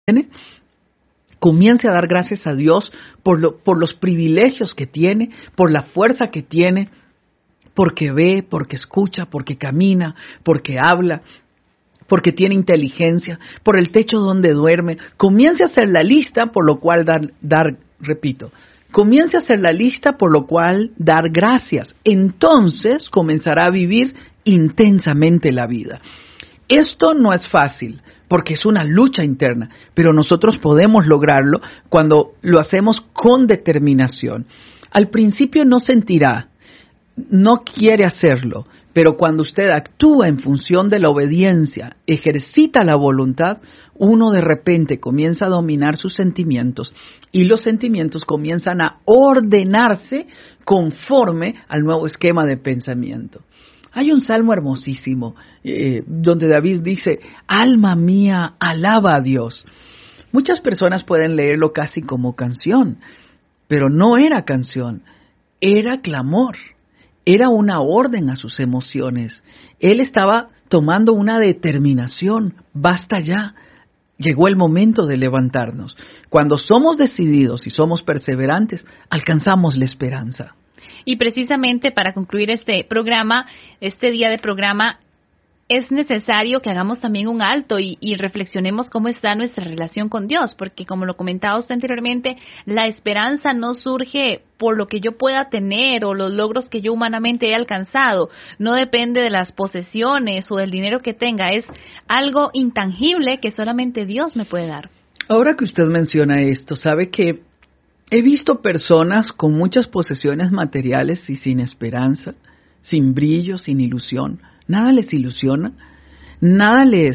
Comience a dar gracias a Dios por los privilegios que tiene, por la fuerza que tiene, porque ve, porque escucha, porque camina, porque habla, porque tiene inteligencia, por el techo donde duerme. Comience a hacer la lista, por lo cual comience a hacer la lista por lo cual dar gracias. Entonces comenzará a vivir intensamente la vida. Esto no es fácil, porque es una lucha interna, pero nosotros podemos lograrlo cuando lo hacemos con determinación. Al principio no sentirá, no quiere hacerlo, pero cuando usted actúa en función de la obediencia, ejercita la voluntad, uno de repente comienza a dominar sus sentimientos y los sentimientos comienzan a ordenarse conforme al nuevo esquema de pensamiento. Hay un salmo hermosísimo donde David dice, alma mía, alaba a Dios. Muchas personas pueden leerlo casi como canción, pero no era canción, era clamor, era una orden a sus emociones. Él estaba tomando una determinación, basta ya, llegó el momento de levantarnos. Cuando somos decididos y somos perseverantes, alcanzamos la esperanza. Y precisamente para concluir este día de programa, es necesario que hagamos también un alto y reflexionemos cómo está nuestra relación con Dios, porque como lo comentaba usted anteriormente, la esperanza no surge por lo que yo pueda tener o los logros que yo humanamente he alcanzado, no depende de las posesiones o del dinero que tenga, es algo intangible que solamente Dios me puede dar. Ahora que usted menciona esto, sabe que he visto personas con muchas posesiones materiales y sin esperanza, sin brillo, sin ilusión. Nada les ilusiona, nada les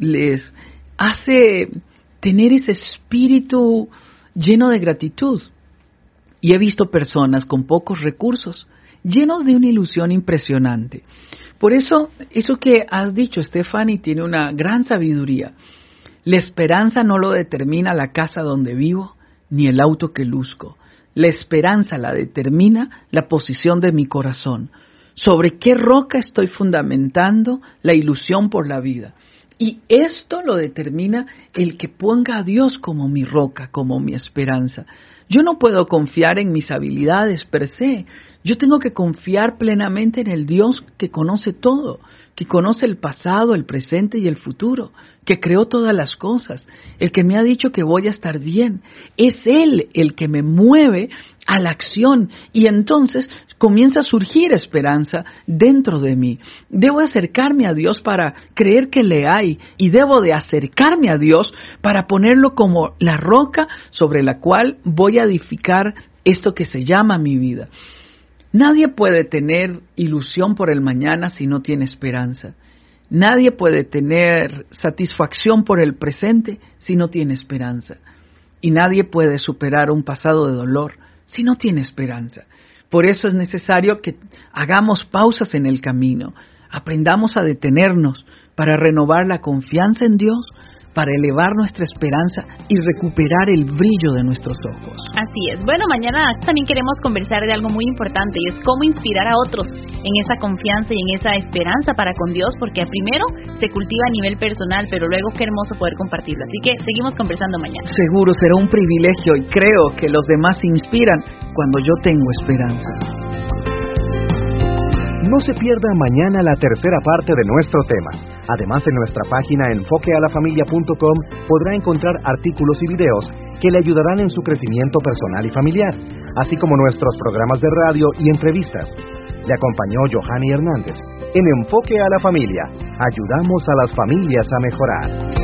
hace tener ese espíritu lleno de gratitud. Y he visto personas con pocos recursos, llenos de una ilusión impresionante. Por eso que has dicho, Stephanie, tiene una gran sabiduría. La esperanza no lo determina la casa donde vivo, ni el auto que luzco. La esperanza la determina la posición de mi corazón. ¿Sobre qué roca estoy fundamentando la ilusión por la vida? Y esto lo determina el que ponga a Dios como mi roca, como mi esperanza. Yo no puedo confiar en mis habilidades per se. Yo tengo que confiar plenamente en el Dios que conoce todo, que conoce el pasado, el presente y el futuro, que creó todas las cosas, el que me ha dicho que voy a estar bien. Es Él el que me mueve a la acción y entonces comienza a surgir esperanza dentro de mí. Debo acercarme a Dios para creer que le hay y debo de acercarme a Dios para ponerlo como la roca sobre la cual voy a edificar esto que se llama mi vida. Nadie puede tener ilusión por el mañana si no tiene esperanza. Nadie puede tener satisfacción por el presente si no tiene esperanza. Y nadie puede superar un pasado de dolor si no tiene esperanza. Por eso es necesario que hagamos pausas en el camino, aprendamos a detenernos para renovar la confianza en Dios, para elevar nuestra esperanza y recuperar el brillo de nuestros ojos. Así es. Bueno, mañana también queremos conversar de algo muy importante y es cómo inspirar a otros en esa confianza y en esa esperanza para con Dios, porque primero se cultiva a nivel personal, pero luego qué hermoso poder compartirlo. Así que seguimos conversando mañana. Seguro será un privilegio y creo que los demás se inspiran cuando yo tengo esperanza. No se pierda mañana la tercera parte de nuestro tema. Además, en nuestra página enfoquealafamilia.com podrá encontrar artículos y videos que le ayudarán en su crecimiento personal y familiar, así como nuestros programas de radio y entrevistas. Le acompañó Johanny Hernández. En Enfoque a la Familia, ayudamos a las familias a mejorar.